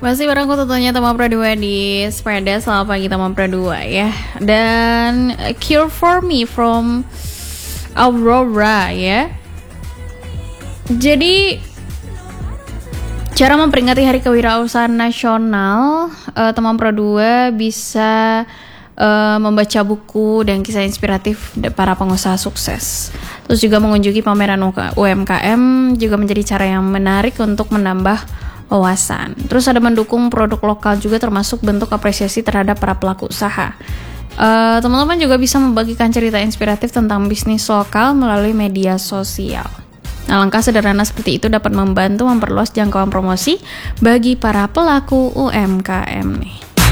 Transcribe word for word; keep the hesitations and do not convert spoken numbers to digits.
Masih bareng aku tentunya Tama Pradua di Sepeda. Selamat pagi Tama Pradua ya. Dan Cure For Me from Aurora ya. Jadi cara memperingati Hari Kewirausahaan Nasional, uh, Tama Pradua bisa uh, membaca buku dan kisah inspiratif para pengusaha sukses. Terus juga mengunjungi pameran U M K M juga menjadi cara yang menarik untuk menambah wawasan. Terus ada mendukung produk lokal juga, termasuk bentuk apresiasi terhadap para pelaku usaha. Uh, teman-teman juga bisa membagikan cerita inspiratif tentang bisnis lokal melalui media sosial. Nah, langkah sederhana seperti itu dapat membantu memperluas jangkauan promosi bagi para pelaku U M K M nih.